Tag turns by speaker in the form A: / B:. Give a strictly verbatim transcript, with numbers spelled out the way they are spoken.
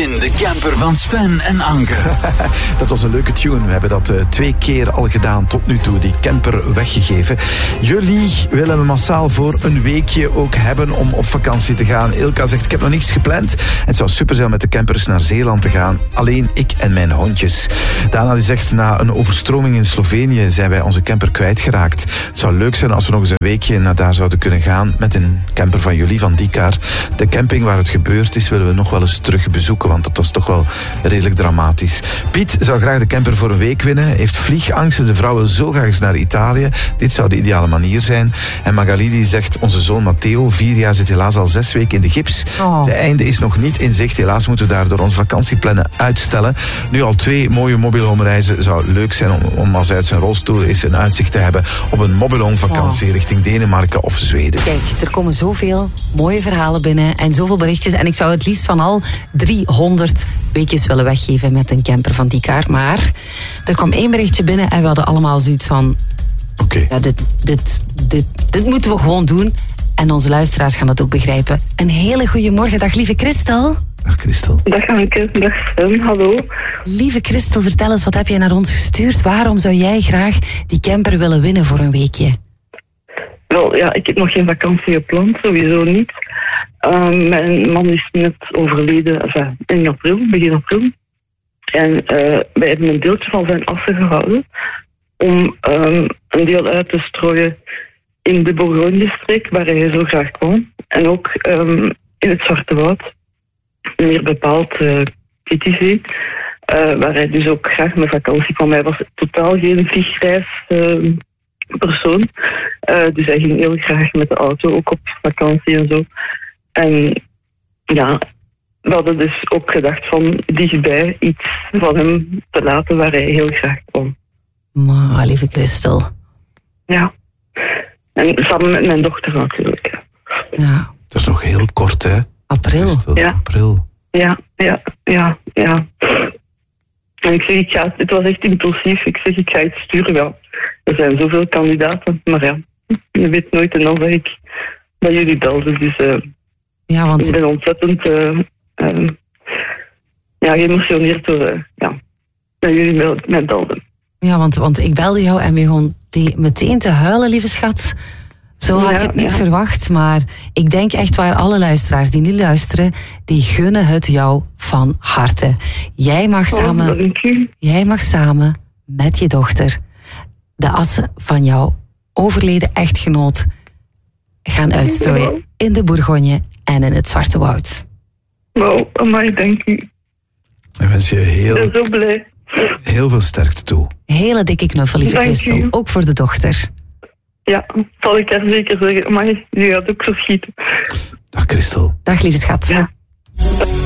A: in de camper van Sven en Anke.
B: Dat was een leuke tune. We hebben dat uh, twee keer al gedaan tot nu toe, die camper weggegeven. Jullie willen we massaal voor een weekje ook hebben om op vakantie te gaan. Ilka zegt, ik heb nog niks gepland. Het zou super zijn met de campers naar Zeeland te gaan. Alleen ik en mijn hondjes. Dana die zegt, na een overstroming in Slovenië zijn wij onze camper kwijtgeraakt. Het zou leuk zijn als we nog eens een weekje naar daar zouden kunnen gaan met een camper van jullie, van Dikar. De camping waar het gebeurd is willen we nog wel eens terug bezoeken, want dat was toch wel redelijk dramatisch. Piet zou graag de camper voor een week winnen, heeft vliegangst en de vrouw wil zo graag eens naar Italië. Dit zou de ideale manier zijn. En Magali die zegt, onze zoon Matteo, vier jaar, zit helaas al zes weken in de gips. Oh. Het einde is nog niet in zicht. Helaas moeten we daardoor onze vakantieplannen uitstellen. Nu al twee mooie mobilhome reizen. Zou leuk zijn om, om als hij uit zijn rolstoel is een uitzicht te hebben op een mobilhome vakantie oh. richting Denemarken of Zweden.
C: Kijk, er komen zoveel mooie verhalen binnen en zoveel berichtjes. En ik zou het liefst van al driehonderd weekjes willen weggeven met een camper van Dikar. Maar er kwam één berichtje binnen en we hadden allemaal zoiets van...
B: Oké. Okay.
C: Ja, dit, dit, dit, dit moeten we gewoon doen. En onze luisteraars gaan dat ook begrijpen. Een hele goede morgen. Dag lieve Christel.
B: Dag Christel.
D: Dag Anke. Dag Sven. Hallo.
C: Lieve Christel, vertel eens, wat heb jij naar ons gestuurd? Waarom zou jij graag die camper willen winnen voor een weekje?
D: Wel, ja, ik heb nog geen vakantie gepland, sowieso niet. Uh, mijn man is net overleden, enfin, in april, begin april. En uh, wij hebben een deeltje van zijn assen gehouden om um, een deel uit te strooien in de Bourgogne-streek, waar hij zo graag kwam. En ook um, in het Zwarte Woud, meer bepaald uh, Titisee, uh, waar hij dus ook graag met vakantie kwam. Hij was totaal geen vliegreis uh, persoon, uh, dus hij ging heel graag met de auto ook op vakantie en zo. En ja, we hadden dus ook gedacht van dichtbij iets van hem te laten waar hij heel graag kwam.
C: Maar lieve Christel.
D: Ja. En samen met mijn dochter natuurlijk.
C: Ja.
B: Dat is nog heel kort, hè?
C: April.
B: Christel,
D: ja.
B: April.
D: Ja, ja, ja, ja. En ik zeg, ik ga, het was echt impulsief. Ik zeg, ik ga iets sturen. Ja, er zijn zoveel kandidaten, maar ja, je weet nooit. En dan zeg ik dat jullie belden. Dus uh,
C: ja, want...
D: ik ben ontzettend uh, uh, ja, geëmotioneerd door uh, ja, dat jullie mij belden.
C: Ja, want, want ik belde jou en begon te, meteen te huilen, lieve schat. Zo had je het niet ja. verwacht, maar ik denk echt waar alle luisteraars die nu luisteren, die gunnen het jou van harte. Jij mag
D: oh,
C: samen, jij mag samen met je dochter de assen van jouw overleden echtgenoot gaan uitstrooien in de Bourgogne en in het Zwarte Woud.
D: Wow, amai, dank u.
B: Ik wens je heel,
D: ik ben zo blij.
B: heel veel sterkte toe.
C: Hele dikke knuffel, lieve
D: dank
C: Christel.
D: U.
C: Ook voor de dochter.
D: Ja, zal ik haar zeker zeggen. Amai, die gaat ook zo schieten.
B: Dag Christel.
C: Dag lieve schat.
D: Ja.